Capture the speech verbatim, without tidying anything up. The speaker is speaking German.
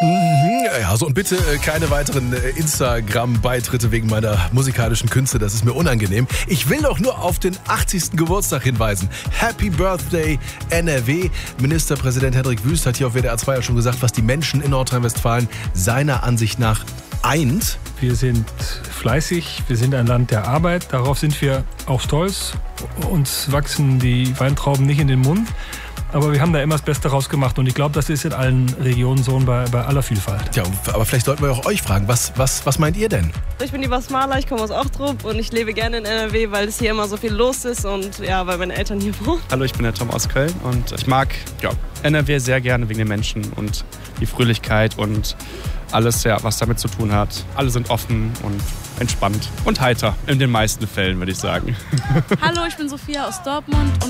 Mhm, ja, so und bitte äh, keine weiteren äh, Instagram-Beitritte wegen meiner musikalischen Künste, das ist mir unangenehm. Ich will doch nur auf den achtzigsten Geburtstag hinweisen. Happy Birthday N R W. Ministerpräsident Hendrik Wüst hat hier auf W D R zwei ja schon gesagt, was die Menschen in Nordrhein-Westfalen seiner Ansicht nach eint. Wir sind fleißig, wir sind ein Land der Arbeit, darauf sind wir auch stolz. Uns wachsen die Weintrauben nicht in den Mund. Aber wir haben da immer das Beste rausgemacht und ich glaube, das ist in allen Regionen so bei, bei aller Vielfalt. Ja, aber vielleicht sollten wir auch euch fragen, was, was, was meint ihr denn? Ich bin die Basmaler, ich komme aus Ochtrup und ich lebe gerne in N R W, weil es hier immer so viel los ist und ja, weil meine Eltern hier wohnen. Hallo, ich bin der Tom aus Köln und ich mag ja, N R W sehr gerne wegen den Menschen und die Fröhlichkeit und alles, ja, was damit zu tun hat. Alle sind offen und entspannt und heiter, in den meisten Fällen, würde ich sagen. Hallo, ich bin Sophia aus Dortmund und